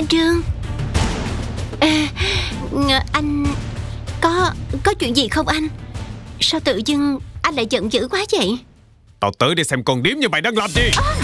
Anh Trương. Anh có chuyện gì không anh? Sao tự dưng anh lại giận dữ quá vậy? Tao tới để xem con điếm như mày đang làm gì.